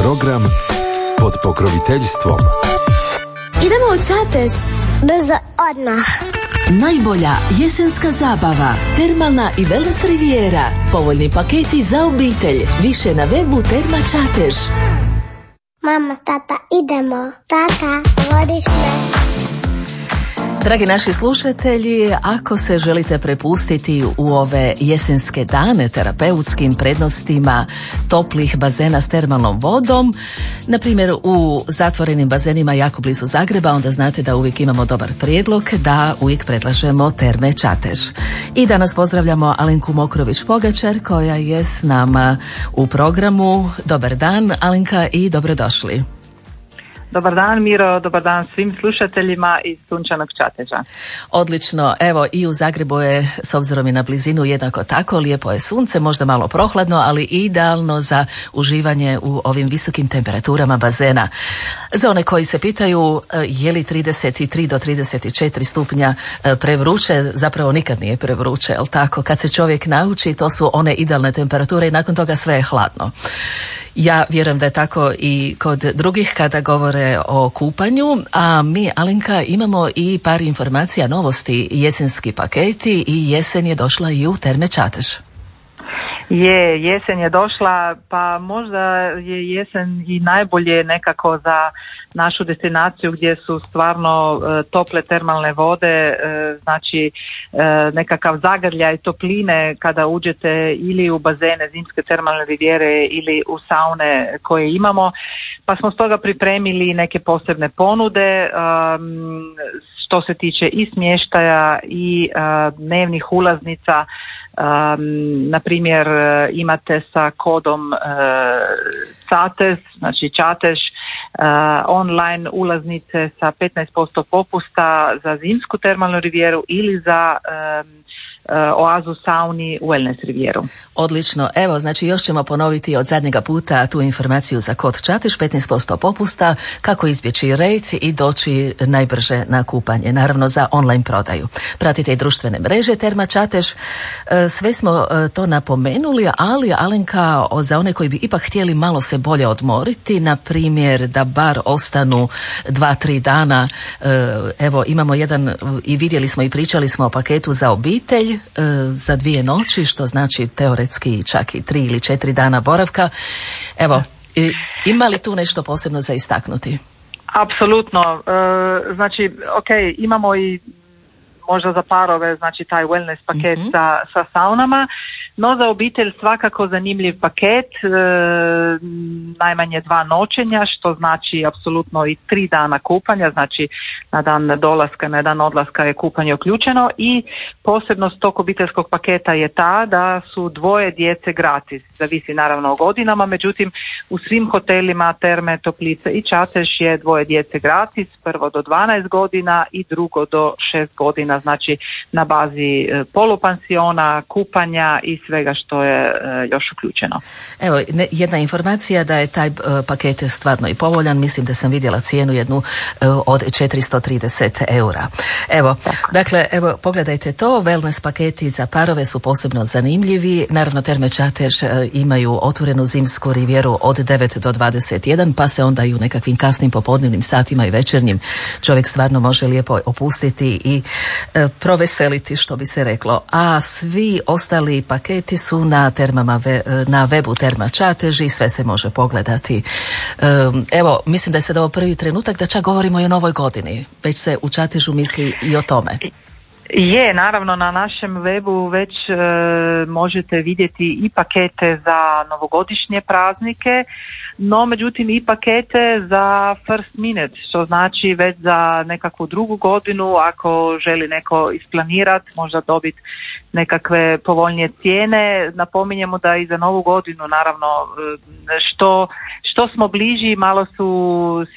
Program pod pokroviteljstvom. Idemo u Čatež. Brzo, odmah. Najbolja jesenska zabava, termalna i wellness rivijera, povoljni paketi za obitelj, više na webu Terma Čatež. Mama, tata, idemo. Tata, vodiš me. Dragi naši slušatelji, ako se želite prepustiti u ove jesenske dane terapeutskim prednostima toplih bazena s termalnom vodom, na primjer u zatvorenim bazenima jako blizu Zagreba, onda znate da uvijek imamo dobar prijedlog, da uvijek predlažemo Terme Čatež. I danas pozdravljamo Alenku Mokrović-Pogačar koja je s nama u programu. Dobar dan, Alenka, i dobrodošli. Dobar dan, Miro, dobar dan svim slušateljima iz sunčanog Čateža. Odlično, evo i u Zagrebu je, s obzirom i na blizinu, jednako tako, lijepo je sunce, možda malo prohladno, ali idealno za uživanje u ovim visokim temperaturama bazena. Za one koji se pitaju je li 33 do 34 stupnja prevruće, zapravo nikad nije prevruće, jel tako? Kad se čovjek nauči, to su one idealne temperature i nakon toga sve je hladno. Ja vjerujem da je tako i kod drugih kada govore o kupanju, a mi, Alenka, imamo i par informacija, novosti, jesenski paketi i jesen je došla i u Terme Čatež. Jesen je došla, pa možda je jesen i najbolje nekako za našu destinaciju gdje su stvarno tople termalne vode, znači nekakav zagrljaj topline kada uđete ili u bazene zimske termalne rivijere ili u saune koje imamo, pa smo stoga pripremili neke posebne ponude što se tiče i smještaja i dnevnih ulaznica. Na primjer imate sa kodom Čatež, znači Čatež, online ulaznice sa 15% popusta za zimsku termalnu rivijeru ili za oazu sauni wellness rivijeru. Odlično, evo, znači još ćemo ponoviti od zadnjega puta tu informaciju za kod Čatež, 15% popusta, kako izbjeći red i doći najbrže na kupanje, naravno za online prodaju. Pratite i društvene mreže Terma Čatež, sve smo to napomenuli, ali Alenka, za one koji bi ipak htjeli malo se bolje odmoriti, na primjer da bar ostanu 2-3 dana, evo imamo jedan, i vidjeli smo i pričali smo o paketu za obitelj, za 2 noći, što znači teoretski čak i 3 ili 4 dana boravka. Evo, ima li tu nešto posebno za istaknuti? Apsolutno. Znači, imamo i možda za parove, znači taj wellness paket sa saunama, no za obitelj svakako zanimljiv paket, najmanje 2 noćenja, što znači apsolutno i 3 dana kupanja, znači na dan dolaska, na dan odlaska je kupanje uključeno, i posebnost tog obiteljskog paketa je ta da su 2 djece gratis, zavisi naravno o godinama, međutim u svim hotelima Terme, Toplice i Čatež je 2 djece gratis, prvo do 12 godina i drugo do 6 godina, znači na bazi polupansiona, kupanja i svega što je još uključeno. Evo, jedna informacija da je taj paket stvarno i povoljan, mislim da sam vidjela cijenu jednu od 430 eura. Evo, dakle, evo, pogledajte to, wellness paketi za parove su posebno zanimljivi, naravno Terme Čatež imaju otvorenu zimsku rivijeru od 9 do 21, pa se onda i u nekakvim kasnim popodnevnim satima i večernjim čovjek stvarno može lijepo opustiti i proveseliti, što bi se reklo. A svi ostali paketi su na na webu Terma Čatež i sve se može pogledati. Evo, mislim da je sad ovo prvi trenutak da čak govorimo i o novoj godini. Već se u Čatežu misli i o tome. Je, naravno na našem webu već možete vidjeti i pakete za novogodišnje praznike, no međutim i pakete za first minute, što znači već za nekakvu drugu godinu, ako želi neko isplanirati, možda dobiti nekakve povoljnije cijene. Napominjemo da i za novu godinu naravno što smo bliži, malo su